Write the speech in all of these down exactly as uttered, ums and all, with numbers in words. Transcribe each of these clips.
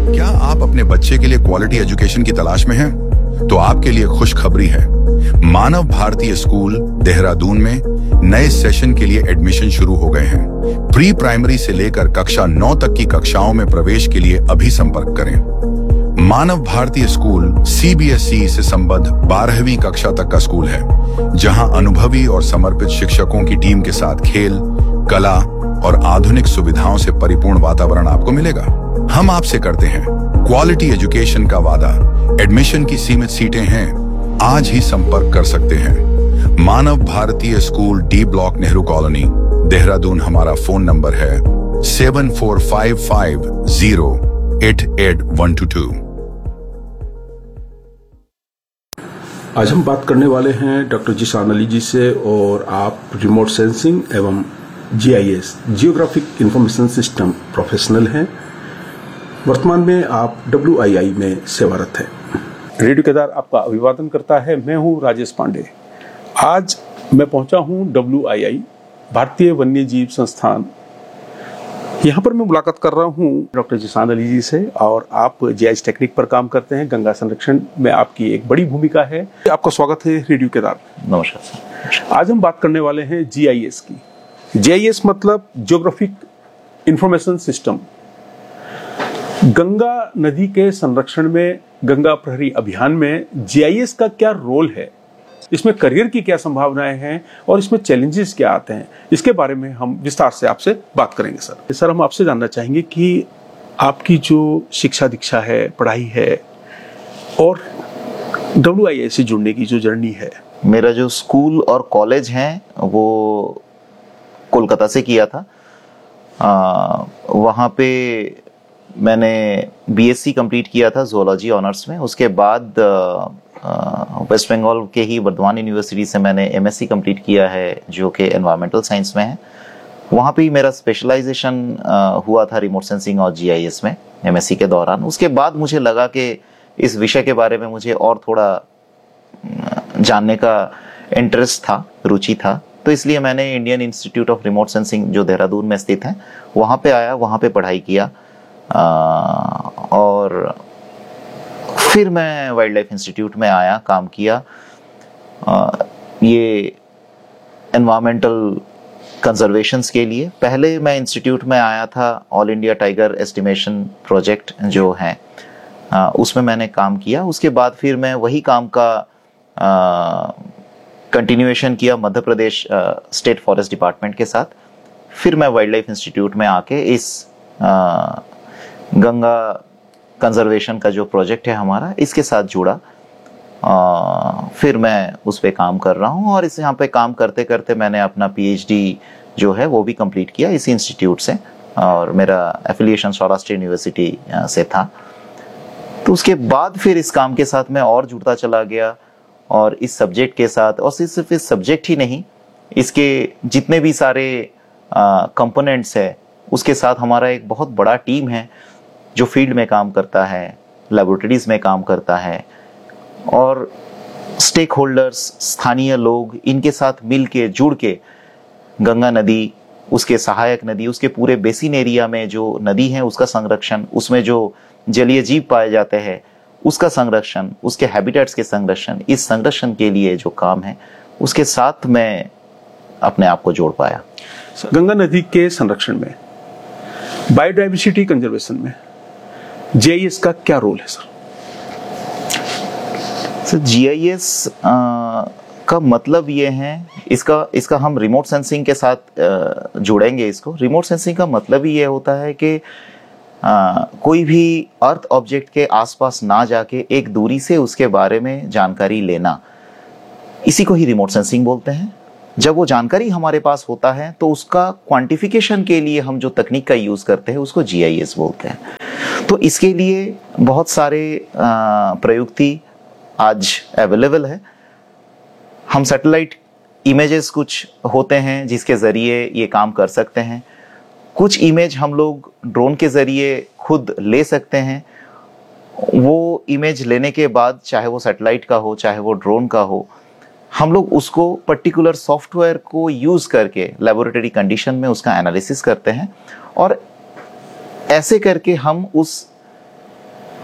क्या आप अपने बच्चे के लिए क्वालिटी एजुकेशन की तलाश में हैं? तो आपके लिए खुशखबरी है। मानव भारतीय स्कूल देहरादून में नए सेशन के लिए एडमिशन शुरू हो गए हैं। प्री प्राइमरी से लेकर कक्षा नौ तक की कक्षाओं में प्रवेश के लिए अभी संपर्क करें। मानव भारतीय school C B S E से संबद्ध बारहवीं कक्षा तक का स्कूल है, जहां अनुभवी और समर्पित शिक्षकों की टीम के साथ खेल, कला और आधुनिक सुविधाओं से परिपूर्ण वातावरण आपको मिलेगा। हम आपसे करते हैं क्वालिटी एजुकेशन का वादा। एडमिशन की सीमित सीटें हैं, आज ही संपर्क कर सकते हैं। मानव भारतीय school, D block, Nehru colony, Dehradun. हमारा फोन नंबर है seven four five five zero eight eight one two to. आज हम बात करने वाले हैं डॉक्टर जिशान अली जी से, और आप रिमोट सेंसिंग एवं जी I S geographic information system professional हैं। वर्तमान में आप डब्ल्यू आई आई में सेवारत हैं। रेडियो केदार आपका अभिवादन करता है। मैं हूं राजेश पांडे। आज मैं पहुंचा हूं डब्ल्यू आई आई, भारतीय वन्य जीव संस्थान। यहां पर मैं मुलाकात कर रहा हूं डॉक्टर जिशान अली जी से, और आप जी आई एस टेक्निक पर काम करते हैं। गंगा संरक्षण में आपकी एक बड़ी भूमिका है। आपका स्वागत है रेडियो केदार। नमस्कार सर। आज हम बात करने वाले हैं जी आई एस की। जी आई एस मतलब जियोग्राफिक इंफॉर्मेशन सिस्टम। गंगा नदी के संरक्षण में, गंगा प्रहरी अभियान में जी आई एस का क्या रोल है, इसमें करियर की क्या संभावनाएं हैं और इसमें चैलेंजेस क्या आते हैं, इसके बारे में हम विस्तार से आपसे बात करेंगे। सर सर हम आपसे जानना चाहेंगे कि आपकी जो शिक्षा दीक्षा है, पढ़ाई है, और डब्ल्यू आई आई से जुड़ने की जो जर्नी है। मेरा जो स्कूल और कॉलेज है वो कोलकाता से किया था। आ, वहाँ पे मैंने बी एस सी कंप्लीट किया था ज़ूलॉजी ऑनर्स में। उसके बाद वेस्ट बंगाल के ही वर्धमान यूनिवर्सिटी से मैंने एम एस सी कंप्लीट किया है, जो कि एनवायरमेंटल साइंस में है। वहाँ पे ही मेरा स्पेशलाइजेशन हुआ था रिमोट सेंसिंग और जी आई एस में एम एस सी के दौरान। उसके बाद मुझे लगा कि इस विषय के बारे में मुझे और थोड़ा जानने का इंटरेस्ट था, रुचि था, तो इसलिए मैंने Indian institute of remote sensing जो देहरादून में स्थित है वहाँ पे आया, वहाँ पे पढ़ाई किया। आ, और फिर मैं वाइल्ड लाइफ इंस्टीट्यूट में आया, काम किया। आ, ये एनवायरमेंटल कंजर्वेशंस के लिए। पहले मैं इंस्टीट्यूट में आया था all India tiger estimation project जो है, आ, उसमें मैंने काम किया। उसके बाद फिर मैं वही काम का कंटिन्यूएशन किया Madhya Pradesh state forest department के साथ। फिर मैं वाइल्ड लाइफ इंस्टीट्यूट में आके इस आ, गंगा कंजर्वेशन का जो प्रोजेक्ट है हमारा, इसके साथ जुड़ा। आ, फिर मैं उस पे काम कर रहा हूँ, और इस यहाँ पे काम करते करते मैंने अपना पी एच डी जो है वो भी कंप्लीट किया इसी इंस्टीट्यूट से, और मेरा एफिलिएशन सौराष्ट्र यूनिवर्सिटी से था। तो उसके बाद फिर इस काम के साथ मैं और जुड़ता चला गया, और इस सब्जेक्ट के साथ, और सिर्फ इस सब्जेक्ट ही नहीं, इसके जितने भी सारे कंपोनेंट्स है उसके साथ हमारा एक बहुत बड़ा टीम है जो फील्ड में काम करता है, लैबोरेटरीज में काम करता है, और स्टेक होल्डर्स, स्थानीय लोग, इनके साथ मिल के जुड़ के गंगा नदी, उसके सहायक नदी, उसके पूरे बेसिन एरिया में जो नदी है उसका संरक्षण, उसमें जो जलीय जीव पाए जाते हैं उसका संरक्षण, उसके हैबिटेट्स के संरक्षण, इस संरक्षण के लिए जो काम है उसके साथ मैं अपने आप को जोड़ पाया। गंगा नदी के संरक्षण में, बायोडाइवर्सिटी कंजर्वेशन में जी आई एस का क्या रोल है? Sir sir ji I S का मतलब ये है, इसका इसका हम रिमोट सेंसिंग के साथ आ, जोड़ेंगे इसको। रिमोट सेंसिंग का मतलब ही ये होता है कि आ, कोई भी अर्थ ऑब्जेक्ट के आसपास ना जाके एक दूरी से उसके बारे में जानकारी लेना, इसी को ही रिमोट सेंसिंग बोलते हैं। जब वो जानकारी हमारे पास होता है तो उसका क्वांटिफिकेशन के लिए हम जो तकनीक का यूज करते हैं उसको जी आई एस बोलते हैं। तो इसके लिए बहुत सारे प्रयुक्ति आज अवेलेबल है। हम सैटेलाइट इमेजेस कुछ होते हैं जिसके जरिए ये काम कर सकते हैं। कुछ इमेज हम लोग ड्रोन के जरिए खुद ले सकते हैं। वो इमेज लेने के बाद, चाहे वो सैटेलाइट का हो चाहे वो ड्रोन का हो, हम लोग उसको पर्टिकुलर सॉफ्टवेयर को यूज करके लेबोरेटरी कंडीशन में उसका एनालिसिस करते हैं, और ऐसे करके हम उस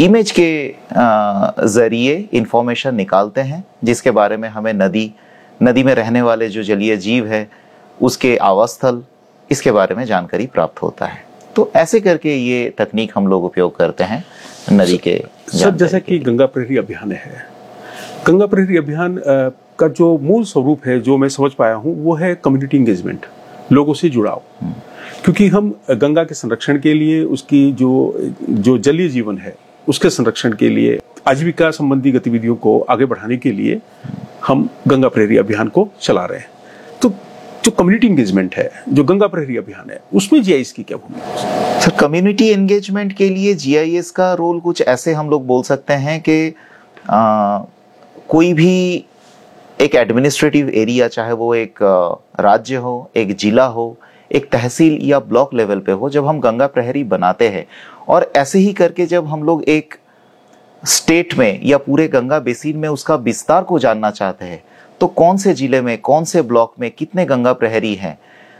इमेज के जरिए इंफॉर्मेशन निकालते हैं, जिसके बारे में हमें नदी नदी में रहने वाले जो जलीय जीव है उसके आवास स्थल, इसके बारे में जानकारी प्राप्त होता है। तो ऐसे करके ये तकनीक हम लोग उपयोग करते हैं नदी के। सर, जैसा कि गंगा प्रहरी अभियान है, गंगा प्रहरी अभियान का जो मूल स्वरूप है, जो मैं समझ पाया हूँ, वो है कम्युनिटी एंगेजमेंट, लोगों से जुड़ाव। क्योंकि हम गंगा के संरक्षण के लिए, उसकी जो जो जलीय जीवन है उसके संरक्षण के लिए, आजीविका संबंधी गतिविधियों को आगे बढ़ाने के लिए हम गंगा प्रहरी अभियान को चला रहे हैं। तो जो कम्युनिटी एंगेजमेंट है, जो गंगा प्रहरी अभियान है, उसमें जीआईएस की क्या भूमिका है? सर, कम्युनिटी एंगेजमेंट के लिए जीआईएस का रोल कुछ ऐसे हम लोग बोल सकते हैं कि आ, कोई भी एक एडमिनिस्ट्रेटिव एरिया, चाहे वो एक राज्य हो, एक जिला हो, एक तहसील या ब्लॉक लेवल पे हो, जब हम गंगा प्रहरी बनाते हैं और ऐसे ही करके जब हम लोग एक स्टेट में या पूरे गंगा बेसिन में उसका विस्तार को जानना चाहते हैं, तो कौन से जिले में, कौन से ब्लॉक में कितने गंगा प्रहरी हैं,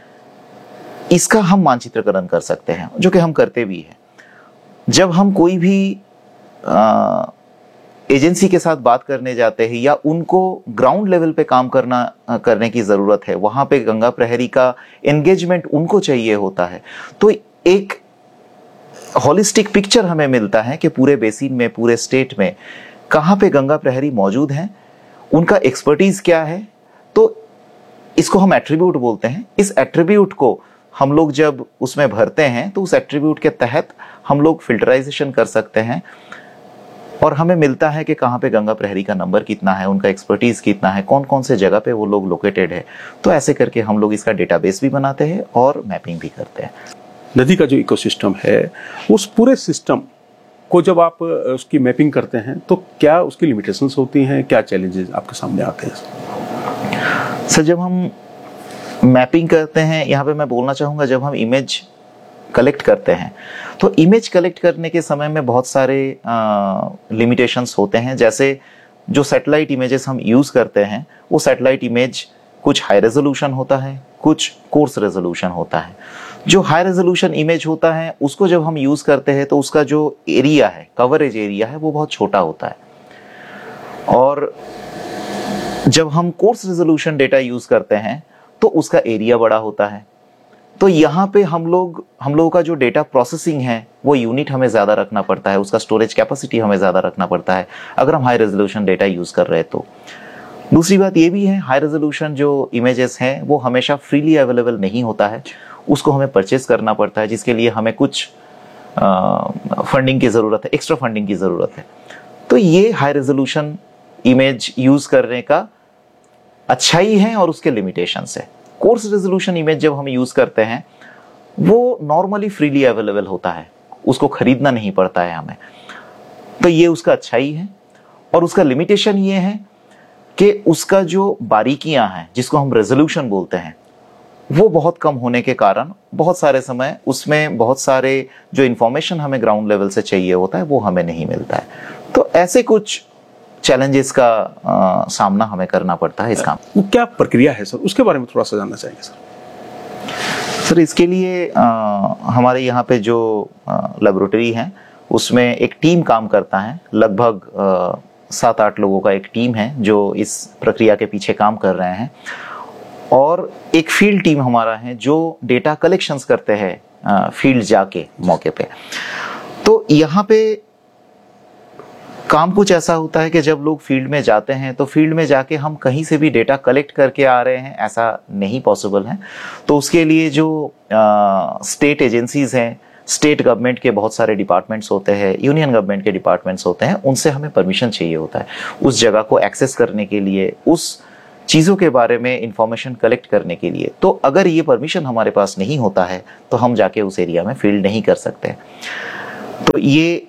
इसका हम मानचित्रकरण कर सकते हैं, जो कि हम करते भी हैं। जब हम कोई भी आ, एजेंसी के साथ बात करने जाते हैं या उनको ग्राउंड लेवल पे काम करना करने की जरूरत है, वहां पे गंगा प्रहरी का एंगेजमेंट उनको चाहिए होता है, तो एक होलिस्टिक पिक्चर हमें मिलता है कि पूरे बेसिन में, पूरे स्टेट में कहां पे गंगा प्रहरी मौजूद हैं, उनका एक्सपर्टीज क्या है। तो इसको हम एट्रीब्यूट बोलते हैं। इस एट्रीब्यूट को हम लोग जब उसमें भरते हैं तो उस एट्रीब्यूट के तहत हम लोग फिल्टराइजेशन कर सकते हैं और हमें मिलता है कि कहाँ पे गंगा प्रहरी का नंबर कितना है, उनका एक्सपर्टीज कितना है, कौन कौन से जगह पे वो लोग लोकेटेड है। तो ऐसे करके हम लोग इसका डेटाबेस भी बनाते हैं और मैपिंग भी करते हैं। नदी का जो इकोसिस्टम है, उस पूरे सिस्टम को जब आप उसकी मैपिंग करते हैं तो क्या उसकी लिमिटेशंस होती हैं, क्या चैलेंजेस आपके सामने आते हैं? सर, जब हम मैपिंग करते हैं, यहाँ पे मैं बोलना चाहूँगा, जब हम इमेज कलेक्ट करते हैं तो इमेज कलेक्ट करने के समय में बहुत सारे लिमिटेशंस होते हैं। जैसे जो सैटेलाइट इमेजेस हम यूज़ करते हैं, वो सैटेलाइट इमेज कुछ हाई रेजोल्यूशन होता है, कुछ कोर्स रेजोल्यूशन होता है। जो हाई रेजोल्यूशन इमेज होता है उसको जब हम यूज़ करते हैं तो उसका जो एरिया है, कवरेज एरिया है, वो बहुत छोटा होता है। और जब हम कोर्स रेजोल्यूशन डेटा यूज़ करते हैं तो उसका एरिया बड़ा होता है। तो यहाँ पे हम लोग हम लोगों का जो डेटा प्रोसेसिंग है वो यूनिट हमें ज़्यादा रखना पड़ता है, उसका स्टोरेज कैपेसिटी हमें ज़्यादा रखना पड़ता है अगर हम हाई रेजोल्यूशन डेटा यूज़ कर रहे हैं तो। दूसरी बात ये भी है, हाई रेजोल्यूशन जो इमेजेस हैं वो हमेशा फ्रीली अवेलेबल नहीं होता है, उसको हमें परचेज करना पड़ता है, जिसके लिए हमें कुछ फंडिंग की ज़रूरत है, एक्स्ट्रा फंडिंग की ज़रूरत है। तो ये हाई रेजोल्यूशन इमेज यूज़ करने का अच्छाई है और उसके लिमिटेशंस है। कोर्स रेजोल्यूशन इमेज जब हम यूज़ करते हैं वो नॉर्मली फ्रीली अवेलेबल होता है, उसको खरीदना नहीं पड़ता है हमें। तो ये उसका अच्छाई है। और उसका लिमिटेशन ये है कि उसका जो बारीकियां हैं, जिसको हम रेजोल्यूशन बोलते हैं, वो बहुत कम होने के कारण बहुत सारे समय उसमें बहुत सारे जो इंफॉर्मेशन हमें ग्राउंड लेवल से चाहिए होता है वो हमें नहीं मिलता है। तो ऐसे कुछ चैलेंजेस का आ, सामना हमें करना पड़ता है इस काम। वो क्या प्रक्रिया है सर, उसके बारे में थोड़ा सा जानना चाहेंगे सर। सर, इसके लिए आ, हमारे यहाँ पे जो लेबोरेटरी है उसमें एक टीम काम करता है। लगभग सात आठ लोगों का एक टीम है जो इस प्रक्रिया के पीछे काम कर रहे हैं। और एक फील्ड टीम हमारा है जो डेटा कलेक्शंस करते हैं फील्ड जाके मौके पे। तो यहाँ पे काम कुछ ऐसा होता है कि जब लोग फील्ड में जाते हैं तो फील्ड में जाके हम कहीं से भी डेटा कलेक्ट करके आ रहे हैं ऐसा नहीं पॉसिबल है। तो उसके लिए जो स्टेट एजेंसीज हैं, स्टेट गवर्नमेंट के बहुत सारे डिपार्टमेंट्स होते हैं, यूनियन गवर्नमेंट के डिपार्टमेंट्स होते हैं, उनसे हमें परमिशन चाहिए होता है उस जगह को एक्सेस करने के लिए, उस चीज़ों के बारे में इंफॉर्मेशन कलेक्ट करने के लिए। तो अगर ये परमिशन हमारे पास नहीं होता है तो हम जाके उस एरिया में फील्ड नहीं कर सकते। तो ये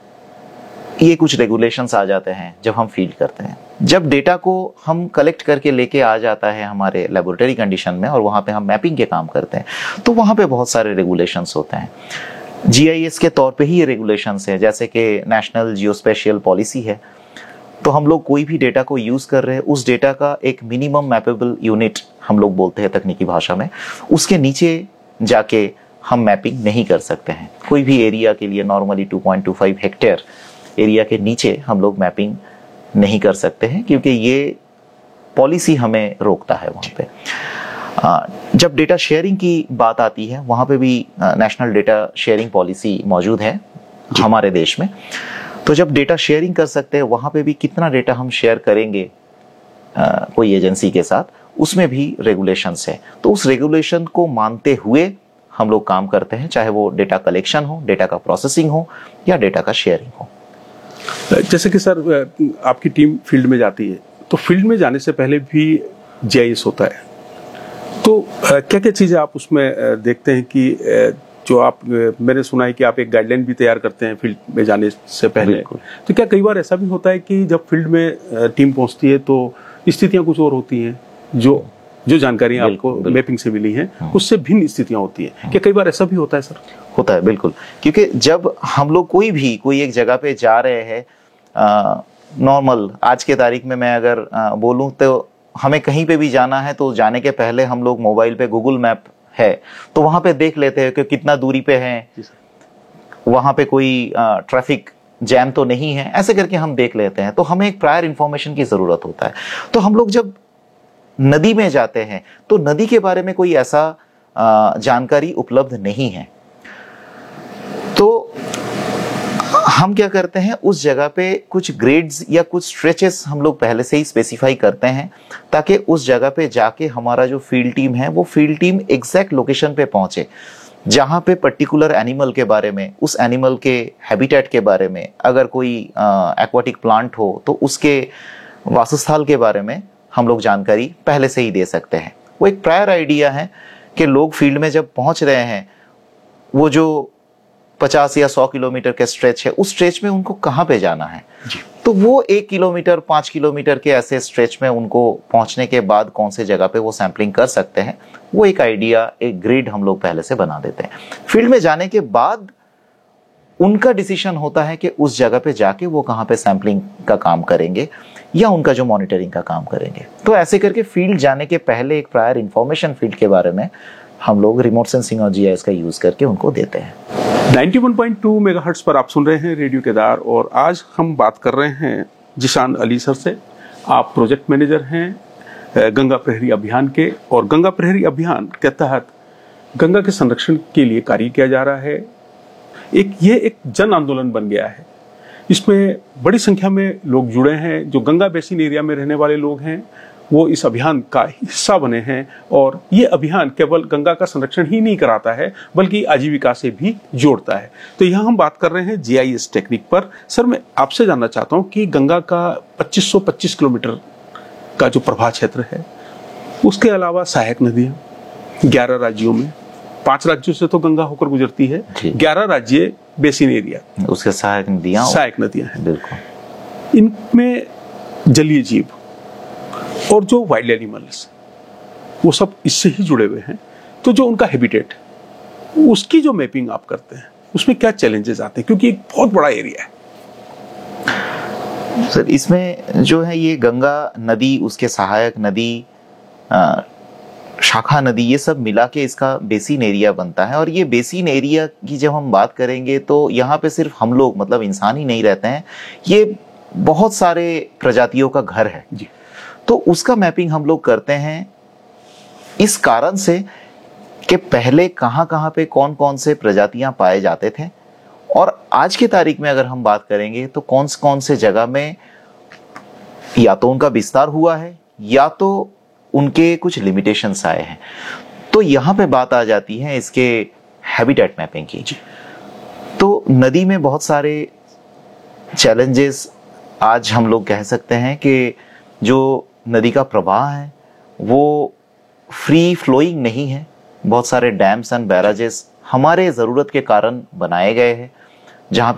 ये कुछ रेगुलेशंस आ जाते हैं जब हम फील्ड करते हैं। जब डेटा को हम कलेक्ट करके लेके आ जाता है हमारे लेबोरेटरी कंडीशन में और वहाँ पे हम मैपिंग के काम करते हैं तो वहाँ पे बहुत सारे रेगुलेशंस होते हैं। जीआईएस के तौर पे ही ये रेगुलेशंस हैं, जैसे कि नेशनल जियोस्पेशियल पॉलिसी है। तो हम लोग कोई भी डेटा को यूज़ कर रहे हैं, उस डेटा का एक मिनिमम मैपेबल यूनिट हम लोग बोलते हैं तकनीकी भाषा में, उसके नीचे जाके हम मैपिंग नहीं कर सकते हैं। कोई भी एरिया के लिए normally two point two five hectare area के नीचे हम लोग मैपिंग नहीं कर सकते हैं, क्योंकि ये पॉलिसी हमें रोकता है वहाँ पे। जब डेटा शेयरिंग की बात आती है, वहाँ पे भी नेशनल डेटा शेयरिंग पॉलिसी मौजूद है हमारे देश में। तो जब डेटा शेयरिंग कर सकते हैं, वहाँ पे भी कितना डेटा हम शेयर करेंगे आ, कोई एजेंसी के साथ, उसमें भी रेगुलेशंस है। तो उस रेगुलेशन को मानते हुए हम लोग काम करते हैं, चाहे वो डेटा कलेक्शन हो, डेटा का प्रोसेसिंग हो या डेटा का शेयरिंग हो। जैसे कि सर आपकी टीम फील्ड में जाती है, तो फील्ड में जाने से पहले भी जीआईएस होता है, तो क्या क्या चीज़ें आप उसमें देखते हैं कि जो आप, मैंने सुना है कि आप एक गाइडलाइन भी तैयार करते हैं फील्ड में जाने से पहले, तो क्या कई बार ऐसा भी होता है कि जब फील्ड में टीम पहुंचती है तो स्थितियां कुछ और होती हैं, जो जो जानकारियां आपको मैपिंग से मिली हैं उससे भिन्न स्थितियां होती हैं, क्या कई बार ऐसा भी होता है सर? होता है, बिल्कुल। क्योंकि जब हम लोग कोई भी कोई एक जगह पे जा रहे हैं, नॉर्मल आज के तारीख में मैं अगर बोलूं तो हमें कहीं पे भी जाना है, तो जाने के पहले हम लोग मोबाइल पे गूगल मैप है तो वहां पे देख लेते हैं कि कितना दूरी पे है, वहां पे कोई ट्रैफिक जैम तो नहीं है, ऐसे करके हम देख लेते हैं। तो हमें एक प्रायर इंफॉर्मेशन की जरूरत होता है। तो हम लोग जब नदी में जाते हैं तो नदी के बारे में कोई ऐसा जानकारी उपलब्ध नहीं है, तो हम क्या करते हैं, उस जगह पे कुछ ग्रेड्स या कुछ स्ट्रेचेस हम लोग पहले से ही स्पेसिफाई करते हैं, ताकि उस जगह पे जाके हमारा जो फील्ड टीम है वो फील्ड टीम एग्जैक्ट लोकेशन पे पहुंचे, जहां पे पर्टिकुलर एनिमल के बारे में, उस एनिमल के हैबिटेट के बारे में, अगर कोई एक्वाटिक प्लांट हो तो उसके वासस्थल के बारे में हम लोग जानकारी पहले से ही दे सकते हैं। वो एक प्रायर आइडिया है कि लोग फील्ड में जब पहुंच रहे हैं, वो जो पचास या सौ किलोमीटर के स्ट्रेच है, उस स्ट्रेच में उनको कहाँ पे जाना है, तो वो एक किलोमीटर पाँच किलोमीटर के ऐसे स्ट्रेच में उनको पहुंचने के बाद कौन से जगह पे वो सैंपलिंग कर सकते हैं, वो एक आइडिया, एक ग्रिड हम लोग पहले से बना देते हैं। फील्ड में जाने के बाद उनका डिसीजन होता है कि उस जगह पे जाके वो कहाँ पे सैंपलिंग का काम करेंगे या उनका जो मॉनिटरिंग का काम करेंगे। तो ऐसे करके फील्ड जाने के पहले एक प्रायर इंफॉर्मेशन फील्ड के बारे में हम लोग रिमोट सेंसिंग और जीआईएस का यूज करके उनको देते हैं। इक्यानवे पॉइंट दो मेगाहर्ट्ज पर आप सुन रहे हैं रेडियो केदार, और आज हम बात कर रहे हैं जिशान अली सर से। आप प्रोजेक्ट मैनेजर हैं गंगा प्रहरी अभियान के, और गंगा प्रहरी अभियान के तहत गंगा के संरक्षण के लिए कार्य किया जा रहा है। एक ये एक जन आंदोलन बन गया है, इसमें बड़ी संख्या में लोग जुड़े हैं। जो गंगा बेसिन एरिया में रहने वाले लोग हैं वो इस अभियान का हिस्सा बने हैं, और ये अभियान केवल गंगा का संरक्षण ही नहीं कराता है बल्कि आजीविका से भी जोड़ता है। तो यहाँ हम बात कर रहे हैं जीआईएस टेक्निक पर। सर, मैं आपसे जानना चाहता हूँ कि गंगा का पच्चीस सौ पच्चीस किलोमीटर का जो प्रभाव क्षेत्र है, उसके अलावा सहायक नदियाँ ग्यारह राज्यों में, पांच राज्यों से तो गंगा होकर गुजरती है, ग्यारह राज्य बेसिन एरिया, उसके सहायक नदियाँ सहायक नदियाँ हैं। बिल्कुल। इनमें जलीय जीव और जो वाइल्ड एनिमल्स, वो सब इससे ही जुड़े हुए हैं। तो जो उनका हैबिटेट, उसकी जो मैपिंग आप करते हैं, उसमें क्या चैलेंजेस आते हैं, क्योंकि एक बहुत बड़ा एरिया है। सर, इसमें जो है ये गंगा नदी, उसके सहायक नदी, शाखा नदी, ये सब मिला के इसका बेसिन एरिया बनता है। और ये बेसिन एरिया की जब हम बात करेंगे तो यहाँ पे सिर्फ हम लोग, मतलब इंसान ही नहीं रहते हैं, ये बहुत सारे प्रजातियों का घर है जी। तो उसका मैपिंग हम लोग करते हैं इस कारण से कि पहले कहाँ कहाँ पे कौन कौन से प्रजातियां पाए जाते थे, और आज की तारीख में अगर हम बात करेंगे तो कौन कौन से जगह में या तो उनका विस्तार हुआ है या तो उनके कुछ लिमिटेशंस आए हैं। तो यहाँ पे बात आ जाती है इसके हैबिटेट मैपिंग की। तो नदी में बहुत सारे चैलेंजेस आज हम लोग कह सकते हैं कि जो नदी का प्रवाह है वो फ्री फ्लोइंग नहीं है। बहुत सारे डैम्स एंड बैराजेस हमारे ज़रूरत के कारण बनाए गए हैं, जहाँ पे